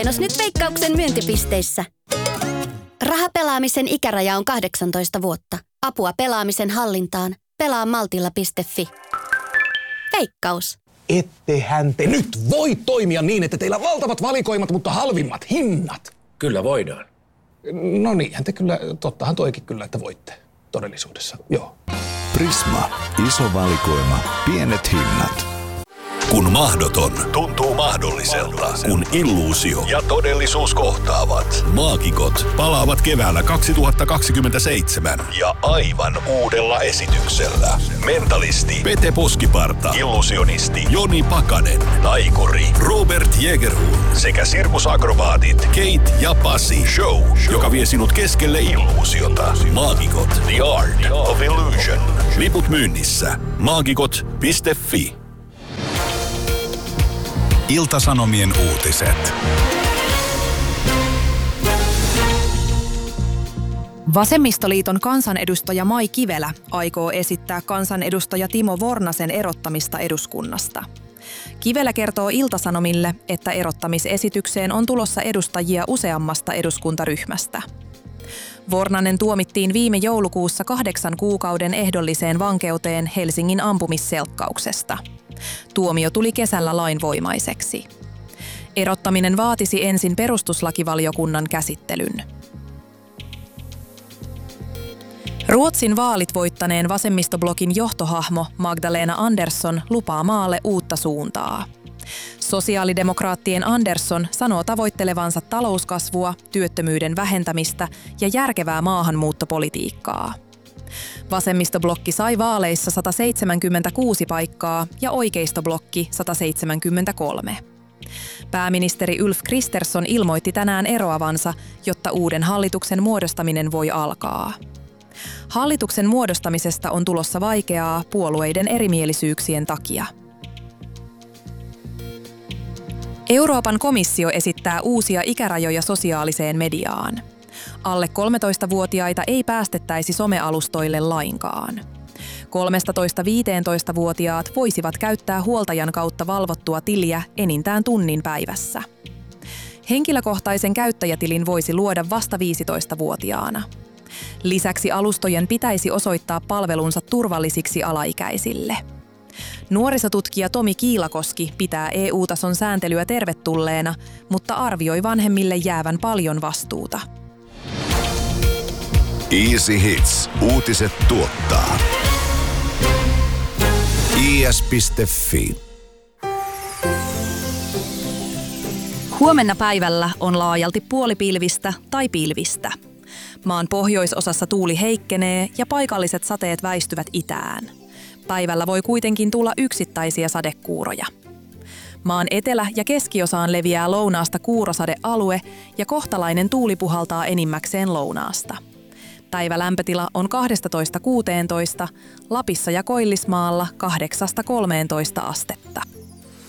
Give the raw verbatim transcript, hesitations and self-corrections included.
Mainos nyt Veikkauksen myyntipisteissä. Rahapelaamisen ikäraja on kahdeksantoista vuotta. Apua pelaamisen hallintaan. Pelaa maltilla piste fi. Veikkaus. Ettehän te nyt voi toimia niin, että teillä on valtavat valikoimat, mutta halvimmat hinnat. Kyllä voidaan. No niinhän te kyllä, tottahan toikin kyllä, että voitte todellisuudessa, joo. Prisma. Iso valikoima. Pienet hinnat. Kun mahdoton tuntuu mahdolliselta, kun illuusio ja todellisuus kohtaavat. Maagikot palaavat keväällä kaksituhattakaksikymmentäseitsemän ja aivan uudella esityksellä. Mentalisti Pete Poskiparta, illusionisti Joni Pakanen, taikuri Robert Jägerhult sekä sirkusakrobaatit Kate ja Pasi. Show, joka vie sinut keskelle illuusiota. Maagikot, The Art of Illusion. Liput myynnissä. maagikot piste fi. Ilta-Sanomien uutiset. Vasemmistoliiton kansanedustaja Mai Kivelä aikoo esittää kansanedustaja Timo Vornasen erottamista eduskunnasta. Kivelä kertoo Ilta-Sanomille, että erottamisesitykseen on tulossa edustajia useammasta eduskuntaryhmästä. Vornanen tuomittiin viime joulukuussa kahdeksan kuukauden ehdolliseen vankeuteen Helsingin ampumisselkkauksesta. Tuomio tuli kesällä lainvoimaiseksi. Erottaminen vaatisi ensin perustuslakivaliokunnan käsittelyn. Ruotsin vaalit voittaneen vasemmistoblokin johtohahmo Magdalena Andersson lupaa maalle uutta suuntaa. Sosiaalidemokraattien Andersson sanoo tavoittelevansa talouskasvua, työttömyyden vähentämistä ja järkevää maahanmuuttopolitiikkaa. Vasemmistoblokki sai vaaleissa sata seitsemänkymmentäkuusi paikkaa ja oikeistoblokki sata seitsemänkymmentäkolme. Pääministeri Ulf Kristersson ilmoitti tänään eroavansa, jotta uuden hallituksen muodostaminen voi alkaa. Hallituksen muodostamisesta on tulossa vaikeaa puolueiden erimielisyyksien takia. Euroopan komissio esittää uusia ikärajoja sosiaaliseen mediaan. Alle kolmetoistavuotiaita ei päästettäisi somealustoille lainkaan. kolmetoista-viisitoistavuotiaat voisivat käyttää huoltajan kautta valvottua tiliä enintään tunnin päivässä. Henkilökohtaisen käyttäjätilin voisi luoda vasta viisitoistavuotiaana. Lisäksi alustojen pitäisi osoittaa palvelunsa turvallisiksi alaikäisille. Nuorisotutkija Tomi Kiilakoski pitää E U-tason sääntelyä tervetulleena, mutta arvioi vanhemmille jäävän paljon vastuuta. Easy Hits. Uutiset tuottaa. i s piste fi. Huomenna päivällä on laajalti puolipilvistä tai pilvistä. Maan pohjoisosassa tuuli heikkenee ja paikalliset sateet väistyvät itään. Päivällä voi kuitenkin tulla yksittäisiä sadekuuroja. Maan etelä- ja keskiosaan leviää lounaasta kuurosadealue ja kohtalainen tuuli puhaltaa enimmäkseen lounaasta. Päivälämpötila on kaksitoista kuusitoista, Lapissa ja Koillismaalla kahdeksasta kolmeentoista astetta.